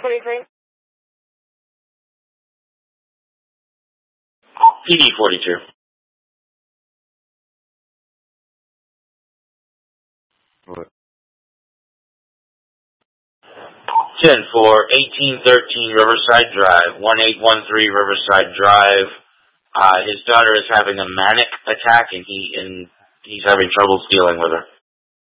23. PD 42. What? 10 for 1813 Riverside Drive, 1813 Riverside Drive. His daughter is having a manic attack, and he's having trouble dealing with her.